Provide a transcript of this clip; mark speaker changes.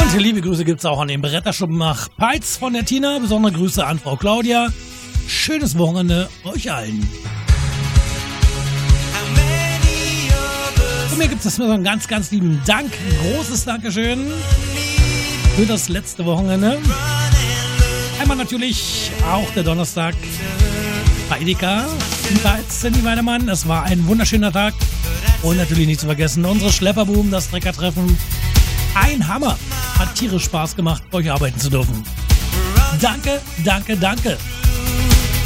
Speaker 1: Liebe Grüße gibt's auch an den Bretterschuppen nach Peitz von der Tina. Besondere Grüße an Frau Claudia. Schönes Wochenende euch allen. Von mir gibt es einen ganz, ganz lieben Dank. Ein großes Dankeschön für das letzte Wochenende. Einmal natürlich auch der Donnerstag bei Edeka in Peitz, Cindy Weidemann. Es war ein wunderschöner Tag. Und natürlich nicht zu vergessen, unsere Schlepperbuben, das Treckertreffen. Ein Hammer. Hat tierisch Spaß gemacht, bei euch arbeiten zu dürfen. Danke, danke, danke.